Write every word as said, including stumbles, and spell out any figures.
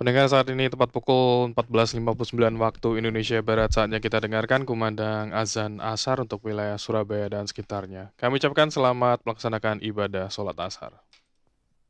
Pendengar, saat ini tepat pukul empat belas lima puluh sembilan waktu Indonesia Barat, saatnya kita dengarkan kumandang azan Ashar untuk wilayah Surabaya dan sekitarnya. Kami ucapkan selamat melaksanakan ibadah sholat Ashar.